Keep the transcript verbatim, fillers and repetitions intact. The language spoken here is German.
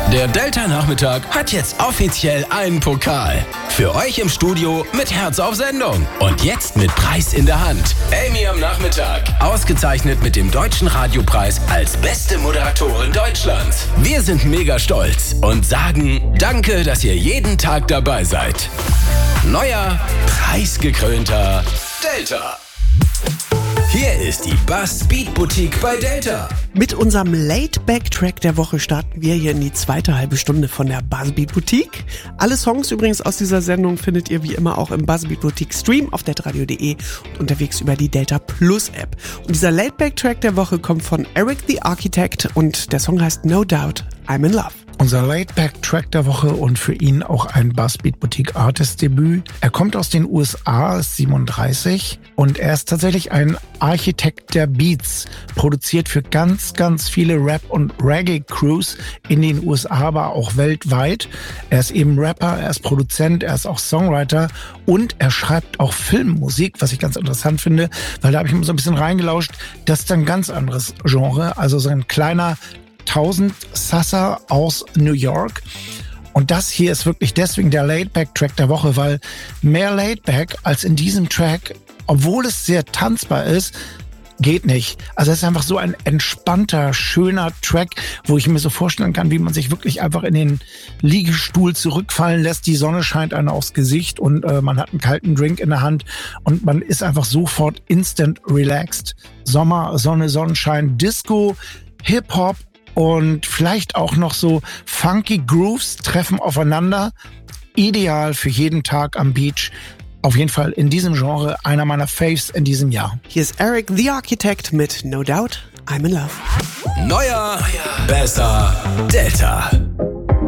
Der Delta-Nachmittag hat jetzt offiziell einen Pokal. Für euch im Studio mit Herz auf Sendung. Und jetzt mit Preis in der Hand. Amy am Nachmittag. Ausgezeichnet mit dem Deutschen Radiopreis als beste Moderatorin Deutschlands. Wir sind mega stolz und sagen Danke, dass ihr jeden Tag dabei seid. Neuer, preisgekrönter Delta. Hier ist die Buzz Beat Boutique bei Delta. Mit unserem Laid-Back-Track der Woche starten wir hier in die zweite halbe Stunde von der Buzz Beat Boutique. Alle Songs übrigens aus dieser Sendung findet ihr wie immer auch im Buzz Beat Boutique Stream auf deltaradio punkt de und unterwegs über die Delta Plus App. Und dieser Laid-Back-Track der Woche kommt von Eric the Architect und der Song heißt No Doubt, I'm in Love. Unser Laid-Back-Track der Woche und für ihn auch ein Buzz Beat Boutique Artist-Debüt. Er kommt aus den U S A, ist siebenunddreißig und er ist tatsächlich ein Architekt der Beats, produziert für ganz, ganz viele Rap- und Reggae-Crews in den U S A, aber auch weltweit. Er ist eben Rapper, er ist Produzent, er ist auch Songwriter und er schreibt auch Filmmusik, was ich ganz interessant finde, weil da habe ich mir so ein bisschen reingelauscht. Das ist ein ganz anderes Genre, also so ein kleiner tausend Sasser aus New York. Und das hier ist wirklich deswegen der Laidback-Track der Woche, weil mehr Laidback als in diesem Track, obwohl es sehr tanzbar ist, geht nicht. Also es ist einfach so ein entspannter, schöner Track, wo ich mir so vorstellen kann, wie man sich wirklich einfach in den Liegestuhl zurückfallen lässt. Die Sonne scheint einem aufs Gesicht und äh, man hat einen kalten Drink in der Hand und man ist einfach sofort instant relaxed. Sommer, Sonne, Sonnenschein, Disco, Hip-Hop und vielleicht auch noch so funky Grooves treffen aufeinander. Ideal für jeden Tag am Beach. Auf jeden Fall in diesem Genre einer meiner Faves in diesem Jahr. Hier ist Eric the Architect mit No Doubt, I'm in Love. Neuer, besser, Delta.